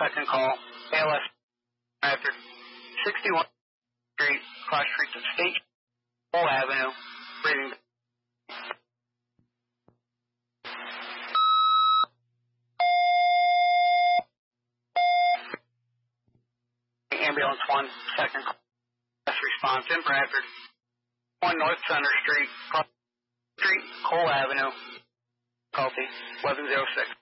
second call. ALS after 61 Street, cross streets of State Whole Avenue, breathing. Ambulance 1, second call. Response in Bradford. 1 North Center Street, cross street, Cole Avenue. Difficulty 1106.